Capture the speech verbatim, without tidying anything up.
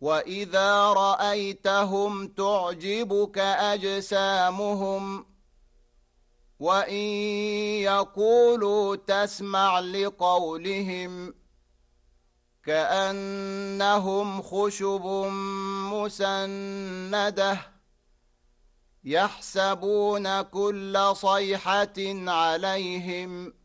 وإذا رأيتهم تعجبك أجسامهم وإن يقولوا تسمع لقولهم كأنهم خشب مسندة يحسبون كل صيحة عليهم